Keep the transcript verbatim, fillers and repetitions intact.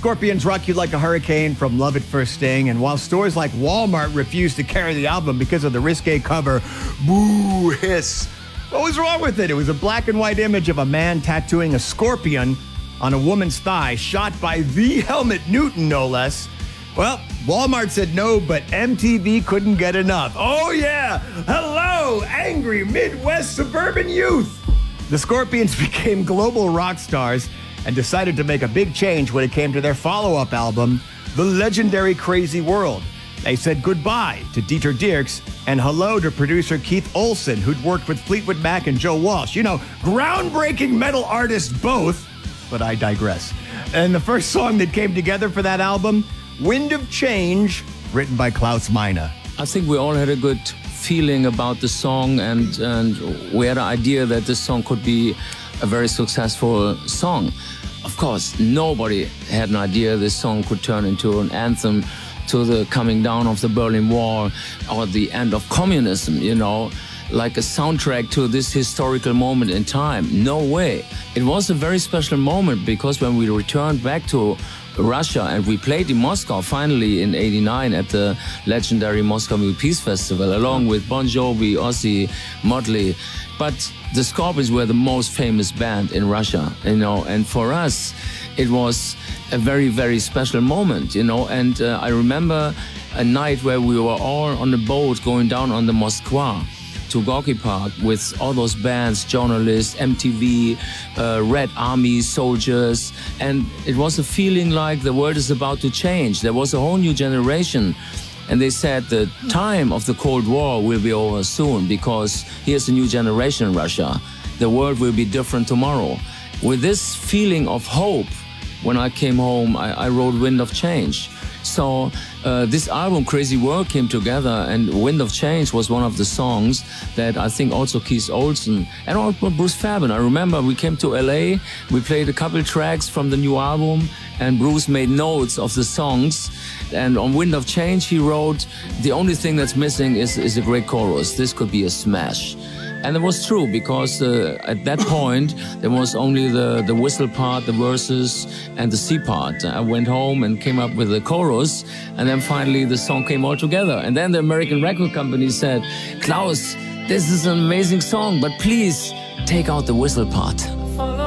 Scorpions rock you like a hurricane from Love at First Sting, and while stores like Walmart refused to carry the album because of the risque cover, Boo Hiss, what was wrong with it? It was a black and white image of a man tattooing a scorpion on a woman's thigh, shot by the Helmut Newton, no less. Well, Walmart said no, but M T V couldn't get enough. Oh yeah! Hello, angry Midwest suburban youth! The Scorpions became global rock stars and decided to make a big change when it came to their follow-up album, The Legendary Crazy World. They said goodbye to Dieter Dierks and hello to producer Keith Olsen, who'd worked with Fleetwood Mac and Joe Walsh. You know, groundbreaking metal artists both, but I digress. And the first song that came together for that album, Wind of Change, written by Klaus Meine. I think we all had a good feeling about the song, and, and we had an idea that this song could be a very successful song. Of course, nobody had an idea this song could turn into an anthem to the coming down of the Berlin Wall or the end of communism, you know, like a soundtrack to this historical moment in time. No way. It was a very special moment because when we returned back to Russia and we played in Moscow finally in eighty-nine at the legendary Moscow Music Peace Festival along with Bon Jovi, Ozzy, Motley. But the Scorpions were the most famous band in Russia, you know, and for us it was a very, very special moment, you know, and uh, I remember a night where we were all on the boat going down on the Moskva to Gorky Park with all those bands, journalists, M T V, uh, Red Army soldiers, and it was a feeling like the world is about to change. There was a whole new generation, and they said the time of the Cold War will be over soon because here's a new generation in Russia. The world will be different tomorrow. With this feeling of hope, when I came home, I, I wrote Wind of Change. So uh, this album, Crazy World, came together, and Wind of Change was one of the songs that I think also Keith Olsen and also Bruce Fairbairn. I remember we came to L A, we played a couple tracks from the new album, and Bruce made notes of the songs. And on Wind of Change, he wrote, the only thing that's missing is, is a great chorus. This could be a smash. And it was true, because uh, at that point, there was only the, the whistle part, the verses, and the C part. I went home and came up with the chorus, and then finally the song came all together. And then the American record company said, Klaus, this is an amazing song, but please take out the whistle part.